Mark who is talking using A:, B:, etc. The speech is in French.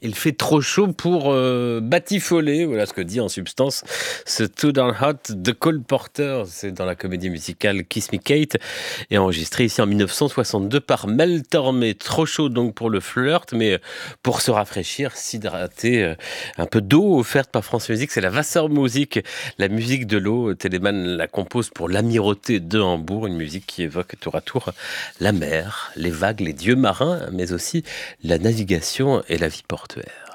A: Il fait trop chaud pour batifoler, voilà ce que dit en substance ce Too Darn Hot de Cole Porter. C'est dans la comédie musicale Kiss Me Kate et enregistré ici en 1962 par Mel Tormé. Trop chaud donc pour le flirt, mais pour se rafraîchir, s'hydrater, un peu d'eau offerte par France Musique, c'est la Wassermusik, la musique de l'eau. Telemann la compose pour l'Amirauté de Hambourg, une musique qui évoque tour à tour la mer, les vagues, les dieux marins, mais aussi la navigation et la vie portuaire.